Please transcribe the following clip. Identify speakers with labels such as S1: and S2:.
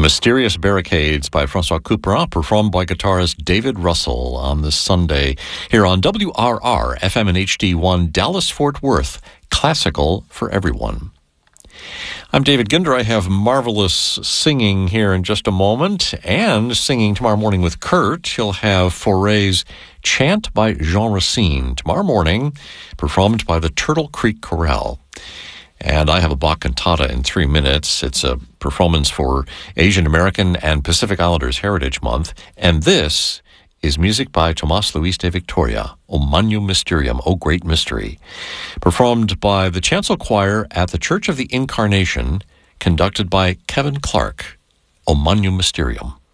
S1: Mysterious Barricades by Francois Couperin, performed by guitarist David Russell on this Sunday here on WRR FM and HD1 Dallas-Fort Worth, classical for everyone. I'm David Ginder. I have marvelous singing here in just a moment, and singing tomorrow morning with Kurt. He'll have Fauré's Chant by Jean Racine tomorrow morning, performed by the Turtle Creek Chorale. And I have a Bach cantata in 3 minutes. It's a performance for Asian American and Pacific Islanders Heritage Month. And this is music by Tomás Luis de Victoria, O Magnum Mysterium, O Great Mystery, performed by the Chancel Choir at the Church of the Incarnation, conducted by Kevin Clark, O Magnum Mysterium.